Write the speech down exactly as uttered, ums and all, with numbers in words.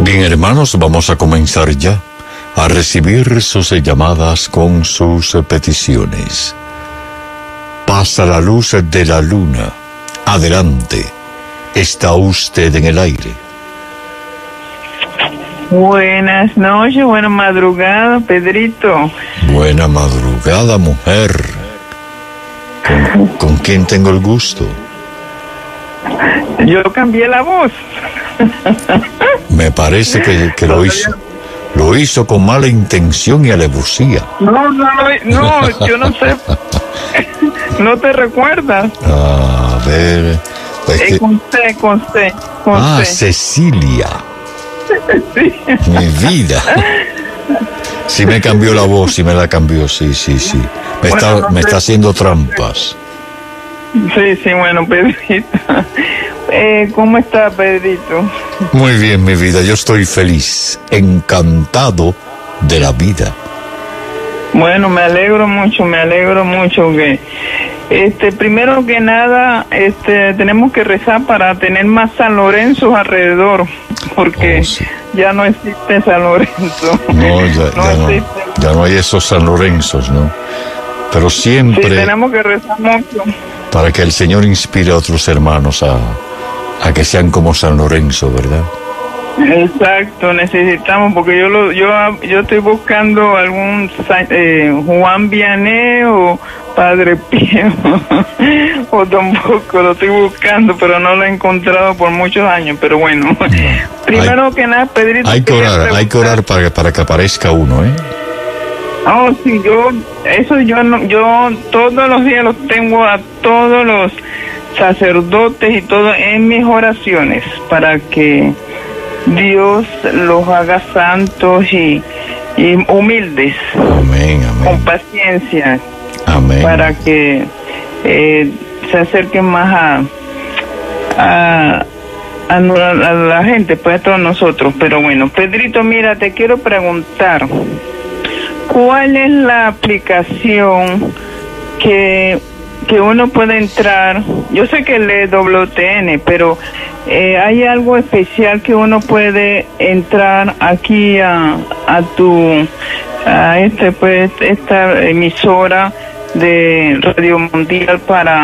Bien, hermanos, vamos a comenzar ya a recibir sus llamadas con sus peticiones. Pasa la luz de la luna. Adelante. Está usted en el aire. Buenas noches, buena madrugada, Pedrito. Buena madrugada, mujer. ¿Con, ¿con quién tengo el gusto? Yo cambié la voz. Me parece que, que lo hizo. Lo hizo con mala intención y alevosía. No, no, no, yo no sé. ¿No te recuerdas? A ver. Pues eh, que... Con C, con C, con Ah, C. Cecilia. Sí. Mi vida. Sí me cambió la voz, sí me la cambió, sí, sí, sí. Me, Bueno, está, no me sé. está haciendo trampas. Sí, sí, bueno, Pedrito. Eh, ¿Cómo está, Pedrito? Muy bien, mi vida, yo estoy feliz, encantado de la vida. Bueno, me alegro mucho, me alegro mucho que, este, primero que nada, este, tenemos que rezar para tener más San Lorenzo alrededor, porque Oh, sí. ya no existe San Lorenzo. No, ya, No ya no, existe. ya no hay esos San Lorenzos, ¿no? Pero Sí, siempre tenemos que rezar mucho. para que el Señor inspire a otros hermanos a, a que sean como San Lorenzo, ¿verdad? Exacto, necesitamos, porque yo lo, yo, yo estoy buscando algún sa- eh, Juan Vianney o Padre Pío, o tampoco lo estoy buscando, pero no lo he encontrado por muchos años. Pero bueno, primero Hay- que nada, Pedrito, Hay que quería orar, hay que orar preguntar- para que, para que aparezca uno, ¿eh? Oh, sí, yo, eso yo, no, yo todos los días los tengo a todos los sacerdotes y todo en mis oraciones para que Dios los haga santos y, y humildes, Amén, con amén. paciencia, Amén. para que eh, se acerquen más a, a, a, no- a la gente, pues a todos nosotros. Pero bueno, Pedrito, mira, te quiero preguntar, ¿cuál es la aplicación que, que uno puede entrar? Yo sé que lee W T N, pero eh, ¿hay algo especial que uno puede entrar aquí a, a tu, a este, pues, esta emisora de Radio Mundial para